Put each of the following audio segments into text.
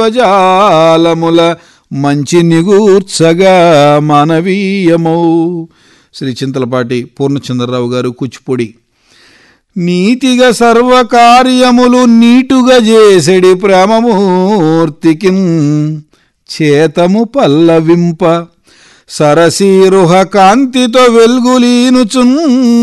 జాలముల మంచి నిగూర్చగా మానవీయమౌ. శ్రీ చింతలపాటి పూర్ణచంద్రరావు గారు, కూచిపూడి. నీతిగా సర్వకార్యములు నీటుగా చేసెడి ప్రేమమూర్తికిన్ చేతము పల్లవింప సరసీరుహ కాంతితో వెల్గులీనుచున్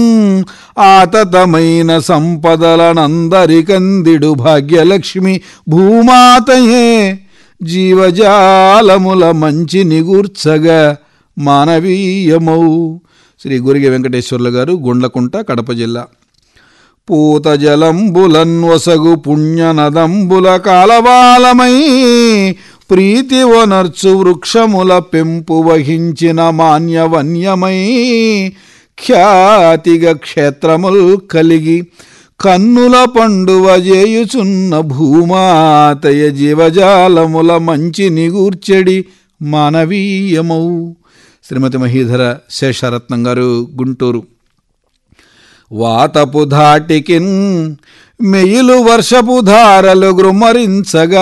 ఆతతమైన సంపదలనందరికందిడు భాగ్యలక్ష్మి భూమాతయే జీవజాలముల మంచి నిగూర్చగా మానవీయమౌ. శ్రీ గురిగి వెంకటేశ్వర్లు గారు, గుండ్లకుంట, కడప జిల్లా. పూత జలంబులన్వసగు పుణ్యనదంబుల కాలవాలమై ప్రీతి వనర్చు వృక్షముల పెంపు వహించిన మాన్యవన్యమై ఖ్యాతిగా క్షేత్రముల్ కలిగి కన్నుల పండువ చేయుచున్న భూమాతయ జీవజాలముల మంచి నిగూర్చెడి మానవీయమౌ. శ్రీమతి మహీధర శేషరత్నం గారు, గుంటూరు. వాతపు ధాటికిన్ మెయిలు వర్షపు ధారలు గృమరించగా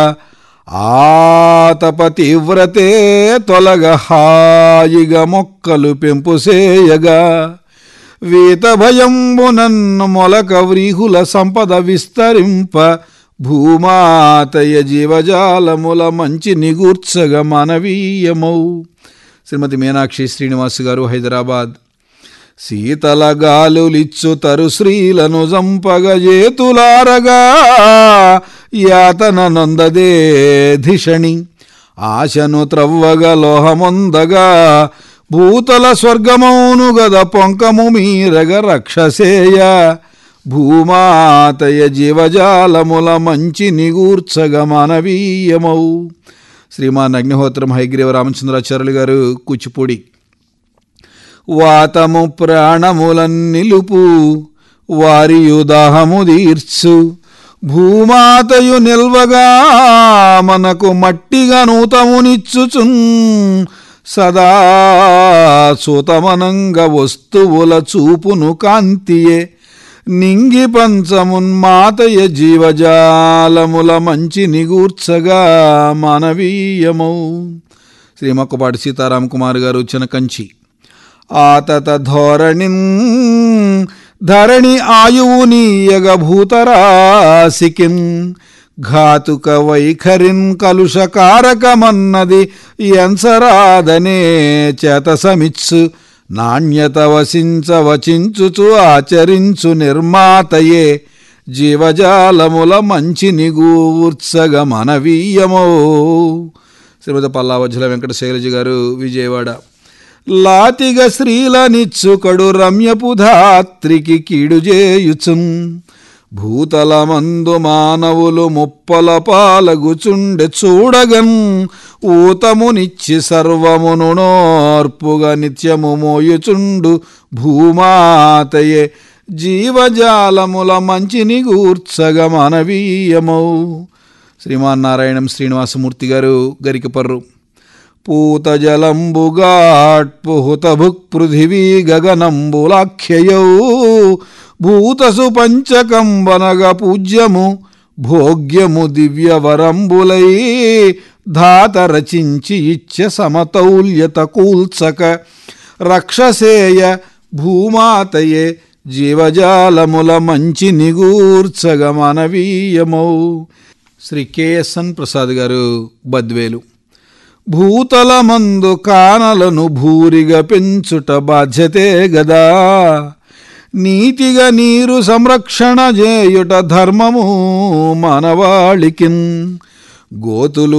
ఆతప తీవ్రతే తొలగ హాయిగా మొక్కలు పెంపుసేయగా వీత భయంబునన్ను మొలక వ్రీహుల సంపద విస్తరింప భూమాతయ జీవజాలముల మంచి నిగూర్చగా మానవీయమౌ. శ్రీమతి మీనాక్షి శ్రీనివాస్ గారు, హైదరాబాద్. శీతల గాలులిచ్చు తరు శ్రీలను జంపగజేతులారగా యాతన నొందదే ధిషణి ఆశను త్రవ్వగ లోహమొందగా భూతల స్వర్గమౌను గద పొంకము మీరగ రక్షసేయ భూమాతయ జీవజాలముల మంచి నిగూర్చగ మానవీయమౌ. శ్రీమాన్ అగ్నిహోత్రం హయగ్రీవ రామచంద్రాచార్యులు గారు, కూచిపూడి. వాతము ప్రాణములన్ నిలుపు వారియు దాహము తీర్చు భూమాతయు నిల్వగా మనకు మట్టిగా నూతమునిచ్చుచున్ సదా సుతమనంగ వస్తువుల చూపును కాంతియే నింగి పంచమున్మాతయ జీవజాలముల మంచి నిగూర్చగా మానవీయమౌ. శ్రీ మొక్కపాటి సీతారాం కుమార్ గారు, చినకంచి. ఆతత ధోరణిన్ ధరణి ఆయువు నీయగ భూతరాశికిన్ ఘాతుక వైఖరిన్ కలుషకారకమన్నది ఎంచరాదనే చేతసమిత్సు నాణ్యత వసించ వచించుచు ఆచరించు నిర్మాతయే జీవజాలముల మంచి నిగూర్చగ మానవీయమో. శ్రీమతి పల్లావజ్జల వెంకట శైలజ గారు, విజయవాడ. లాతిగ శ్రీలనిచ్చుకడు రమ్యపు ధాత్రికి కీడు చేయుచున్ భూతలమందు మానవులు ముప్పల పాలగుచుండె చూడగన్ ఊతమునిచ్చి సర్వమును నోర్పుగా నిత్యము మోయుచుండు భూమాతయే జీవజాలముల మంచి నిగూర్చగ మానవీయమౌ. శ్రీమాన్ నారాయణం శ్రీనివాసమూర్తి గారు, గరికపర్రు. పూత జలంబుగాట్పు హుతభుక్ పృథివీ గగనంబులాఖ్యయౌ భూతసు పంచకంబనగ పూజ్యము భోగ్యము దివ్యవరంబులై ధాత రచించి ఇచ్చ సమతౌల్యత కూల్చక రక్షసేయ భూమాతయే జీవజాలముల మంచి నిగూర్చగ మానవీయమౌ. శ్రీ కెఎస్ఎన్ ప్రసాద్ గారు, బద్వేలు. భూతలమందు కానలను భూరిగా పెంచుట బాధ్యతే గదా నీతిగా నీరు సంరక్షణ చేయుట ధర్మము మానవాళికిన్ గోతులు